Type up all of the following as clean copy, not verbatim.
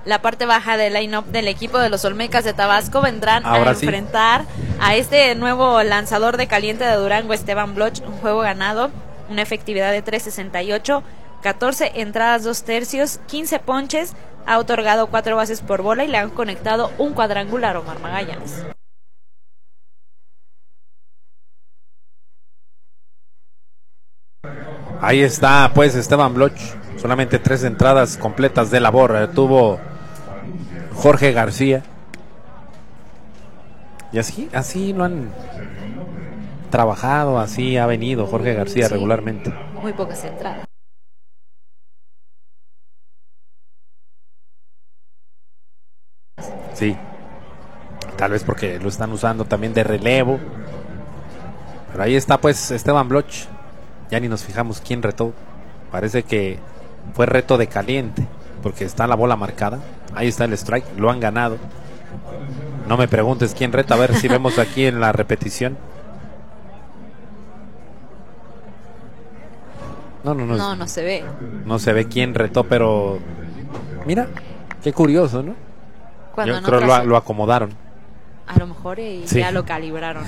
la parte baja del line-up del equipo de los Olmecas de Tabasco. Vendrán Ahora a enfrentar a este nuevo lanzador de caliente de Durango, Esteban Bloch. Un juego ganado, una efectividad de 3.68, 14 entradas 2/3, 15 ponches, ha otorgado 4 bases por bola y le han conectado un cuadrangular a Omar Magallanes. Ahí está pues Esteban Bloch, solamente 3 entradas completas de labor tuvo Jorge García, y así lo han trabajado, así ha venido Jorge García regularmente. Muy pocas entradas. Sí, tal vez porque lo están usando también de relevo, pero ahí está pues Esteban Bloch. Ya ni nos fijamos quién retó. Parece que fue reto de caliente, porque está la bola marcada. Ahí está el strike, lo han ganado. No me preguntes quién reta, a ver si vemos aquí en la repetición. No se ve. No se ve quién retó, pero mira, qué curioso, ¿no? Cuando yo creo lo acomodaron. A lo mejor sí. Ya lo calibraron.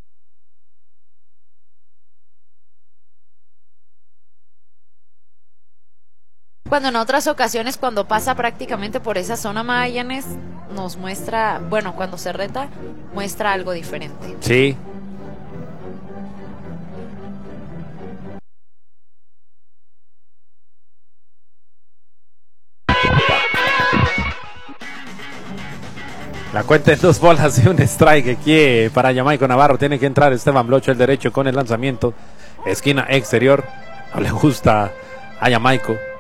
Cuando en otras ocasiones, cuando pasa prácticamente por esa zona, Magallanes nos muestra, bueno, cuando se reta, muestra algo diferente. Sí. La cuenta en 2 bolas y un strike aquí para Jamaico Navarro. Tiene que entrar Esteban Bloch, el derecho, con el lanzamiento. Esquina exterior. No le gusta a Jamaico.